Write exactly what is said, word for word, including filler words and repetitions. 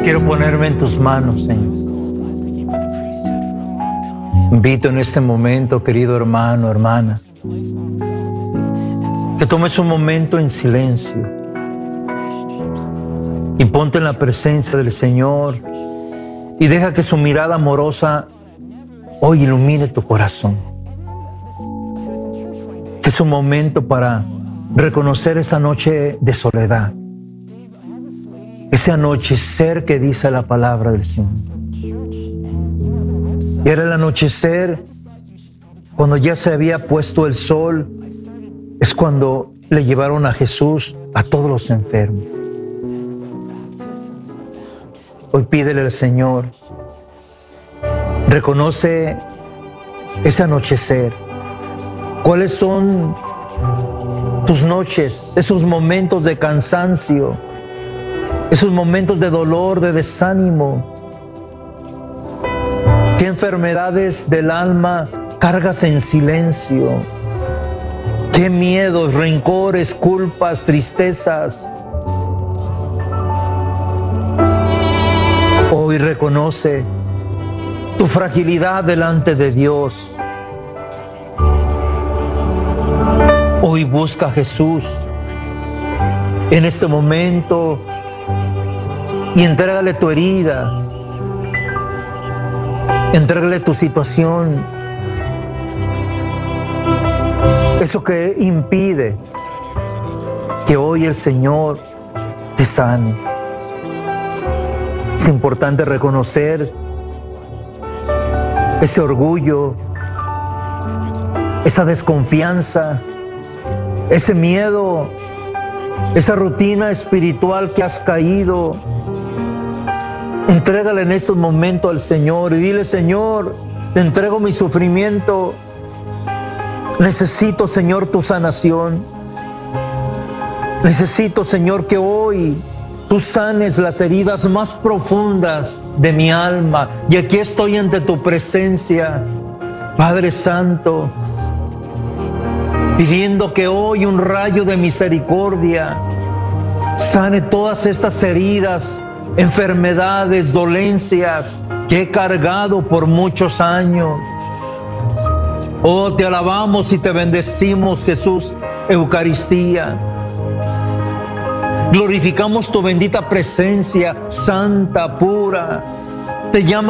Quiero ponerme en tus manos, Señor. Invito en este momento, querido hermano, hermana, que tomes un momento en silencio y ponte en la presencia del Señor y deja que su mirada amorosa hoy ilumine tu corazón. Este es un momento para reconocer esa noche de soledad, ese anochecer que dice la palabra del Señor. Y era el anochecer cuando ya se había puesto el sol, es cuando le llevaron a Jesús a todos los enfermos. Hoy pídele al Señor, reconoce ese anochecer. ¿Cuáles son tus noches, esos momentos de cansancio, esos momentos de dolor, de desánimo? ¿Qué enfermedades del alma cargas en silencio? ¿Qué miedos, rencores, culpas, tristezas? Hoy reconoce tu fragilidad delante de Dios. Hoy busca a Jesús en este momento y entrégale tu herida. Entrégale tu situación, eso que impide que hoy el Señor te sane. Es importante reconocer ese orgullo, esa desconfianza, ese miedo, esa rutina espiritual que has caído. Entrégale en estos momentos al Señor y dile: Señor, te entrego mi sufrimiento. Necesito, Señor, tu sanación. Necesito, Señor, que hoy tú sanes las heridas más profundas de mi alma. Y aquí estoy ante tu presencia, Padre Santo, pidiendo que hoy un rayo de misericordia sane todas estas heridas, enfermedades, dolencias que he cargado por muchos años. Oh, te alabamos y te bendecimos, Jesús, Eucaristía. Glorificamos tu bendita presencia, santa, pura. Te llama